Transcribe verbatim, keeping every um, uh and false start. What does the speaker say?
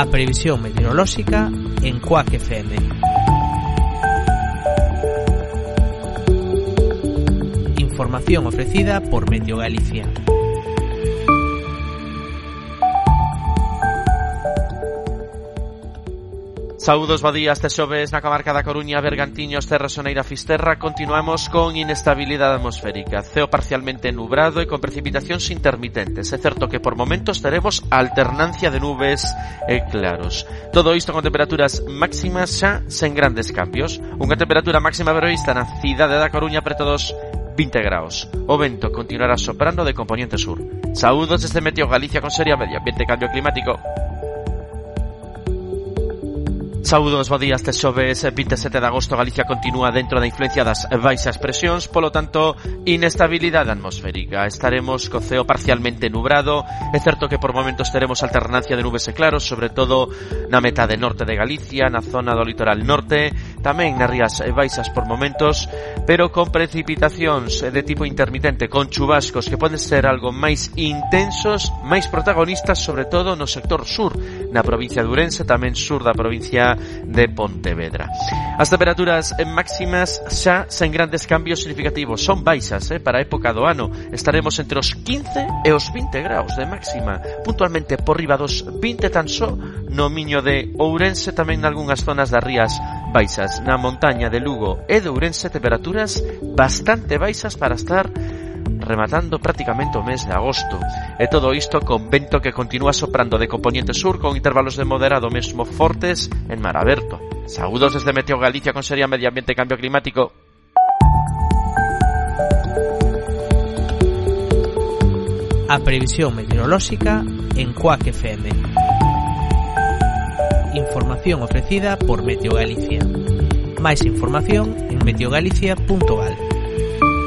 A previsión meteorolóxica en Cuac F M. Información ofrecida por Meteo Galicia. Saúdos, bo día, este xoves na comarca da Coruña, Bergantiños, Terra Soneira, Fisterra. Continuamos con inestabilidade atmosférica, ceo parcialmente nubrado e con precipitacións intermitentes. É certo que por momentos teremos alternancia de nubes e claros. Todo isto con temperaturas máximas xa sen grandes cambios. Unha temperatura máxima prevista na cidade da Coruña preto dos vinte graus. O vento continuará soprando de componente sur. Saúdos desde Meteo Galicia con Seria Medio Ambiente e Cambio Climático. Saúdos, bo día, este xoves vinte e sete de agosto. Galicia continúa dentro da influencia das baixas presións, polo tanto, inestabilidade atmosférica. Estaremos co ceo parcialmente nubrado. É certo que por momentos teremos alternancia de nubes e claros, sobre todo na metade norte de Galicia, na zona do litoral norte, tamén nas rías baixas por momentos, pero con precipitacións de tipo intermitente, con chubascos que poden ser algo máis intensos, máis protagonistas, sobre todo no sector sur, na provincia de Ourense, tamén sur da provincia de Pontevedra. As temperaturas máximas xa sen grandes cambios significativos, son baixas eh, para a época do ano. Estaremos entre os quince e os vinte graus de máxima, puntualmente por riba dos vinte tan só no Miño de Ourense, tamén nalgúnas zonas das rías baixas. Na montaña de Lugo e de Ourense, temperaturas bastante baixas para estar rematando prácticamente o mes de agosto. E todo isto con vento que continúa soprando de componente sur, con intervalos de moderado mesmo fortes en mar aberto. Saúdos desde Meteo Galicia con Seria Medio Ambiente e Cambio Climático. A previsión meteorolóxica en Cuac F M. Información ofrecida por Meteo Galicia. Máis información en meteogalicia punto gal.